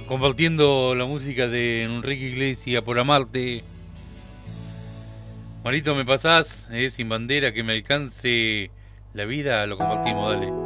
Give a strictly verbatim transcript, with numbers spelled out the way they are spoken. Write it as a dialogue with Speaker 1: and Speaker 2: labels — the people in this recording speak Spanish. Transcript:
Speaker 1: compartiendo la música de Enrique Iglesias por amarte. Marito, ¿me pasás? Eh, sin bandera, que me alcance la vida, lo compartimos, dale.